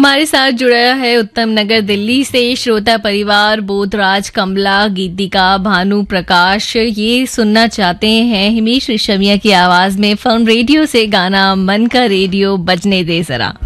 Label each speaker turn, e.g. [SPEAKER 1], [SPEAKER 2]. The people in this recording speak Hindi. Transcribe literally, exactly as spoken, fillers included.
[SPEAKER 1] हमारे साथ जुड़ा है उत्तम नगर दिल्ली से श्रोता परिवार बोधराज, कमला, गीतिका, भानु प्रकाश। ये सुनना चाहते हैं हिमेश रेशमिया की आवाज में फिल्म रेडियो से गाना मन का रेडियो बजने दे जरा।